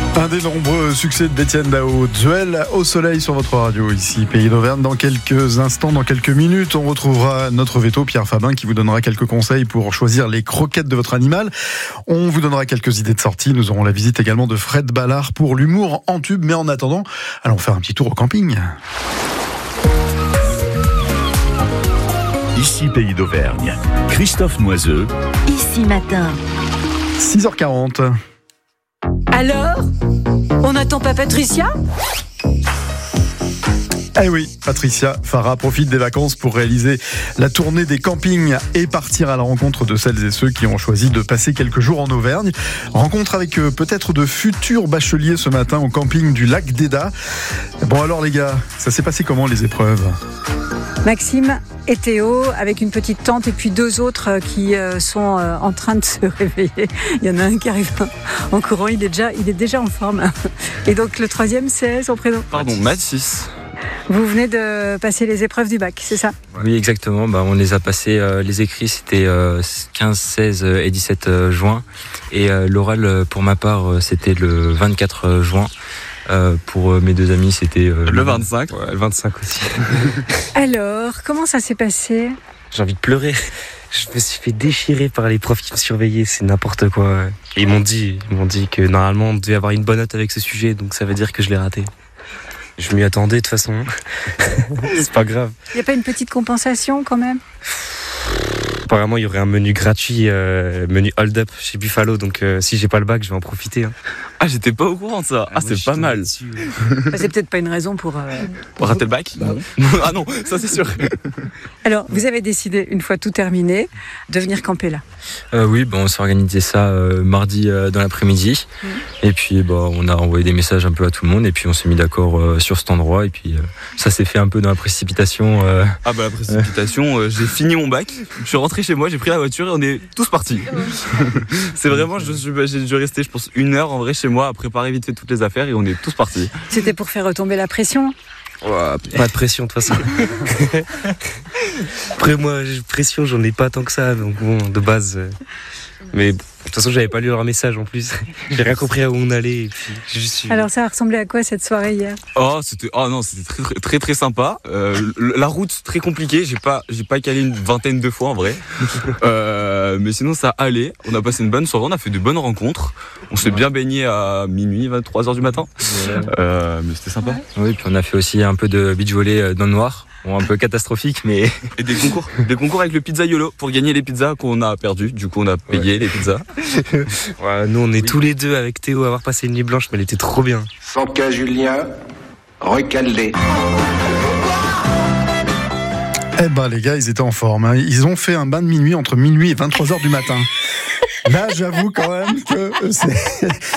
Un des nombreux succès d'Étienne Dao, Duel au soleil sur votre radio, ici Pays d'Auvergne. Dans quelques instants, dans quelques minutes, on retrouvera notre veto Pierre Fabin qui vous donnera quelques conseils pour choisir les croquettes de votre animal. On vous donnera quelques idées de sortie. Nous aurons la visite également de Fred Ballard pour l'humour en tube. Mais en attendant, allons faire un petit tour au camping. Ici Pays d'Auvergne, Christophe Noiseux. Ici Matin. 6h40. Alors, on n'attend pas Patricia ? Eh oui, Patricia Farah profite des vacances pour réaliser la tournée des campings et partir à la rencontre de celles et ceux qui ont choisi de passer quelques jours en Auvergne. Rencontre avec peut-être de futurs bacheliers ce matin au camping du lac d'Eda. Bon alors les gars, ça s'est passé comment les épreuves ? Maxime et Théo avec une petite tante et puis deux autres qui sont en train de se réveiller. Il y en a un qui arrive en courant, il est déjà en forme. Et donc le troisième, c'est son prénom. Pardon, Mathis. Vous venez de passer les épreuves du bac, c'est ça ? Oui, exactement. On les a passés, les écrits, c'était 15, 16 et 17 juin. Et l'oral, pour ma part, c'était le 24 juin. Pour mes deux amis, c'était le 25. Ouais, le 25 aussi. Alors, comment ça s'est passé ? J'ai envie de pleurer. Je me suis fait déchirer par les profs qui me surveillaient, c'est n'importe quoi. Et ils m'ont dit que normalement on devait avoir une bonne note avec ce sujet, donc ça veut dire que je l'ai raté. Je m'y attendais de toute façon. C'est pas grave. Il n'y a pas une petite compensation quand même ? Apparemment, il y aurait un menu gratuit, menu hold-up chez Buffalo, donc si j'ai pas le bac, je vais en profiter. Hein. Ah, j'étais pas au courant de ça. Ah, c'est pas mal. C'est peut-être pas une raison pour rater le bac ? Ah non, ça c'est sûr. Alors, vous avez décidé, une fois tout terminé, de venir camper là ? Oui, on s'est organisé ça mardi dans l'après-midi. Et puis, on a envoyé des messages un peu à tout le monde. Et puis, on s'est mis d'accord sur cet endroit. Et puis, ça s'est fait un peu dans la précipitation. Ah la précipitation, j'ai fini mon bac. Je suis rentré chez moi, j'ai pris la voiture et on est tous partis. C'est vraiment, j'ai dû rester, je pense, 1 heure en vrai chez moi à préparer vite fait toutes les affaires et on est tous partis. C'était pour faire retomber la pression ? Pas de pression de toute façon. Après moi, pression, j'en ai pas tant que ça, donc de base. Mais de toute façon, j'avais pas lu leur message en plus. J'ai rien compris à où on allait. Et puis, Alors ça a ressemblé à quoi cette soirée hier ? C'était très, très très sympa. La route très compliquée. J'ai pas calé une 20aine de fois en vrai. Mais sinon ça allait. On a passé une bonne soirée. On a fait de bonnes rencontres. On s'est bien baigné à minuit, 23h du matin. Mais c'était sympa. Oui, puis on a fait aussi un peu de beach volley dans le noir. Un peu catastrophique, mais... Et des concours avec le pizzaiolo pour gagner les pizzas qu'on a perdues. Du coup, on a payé les pizzas. Nous, on est tous les deux avec Théo à avoir passé une nuit blanche, mais elle était trop bien. 115 Julien, recalé. Les gars, ils étaient en forme. Hein. Ils ont fait un bain de minuit entre minuit et 23h du matin. Là, j'avoue quand même que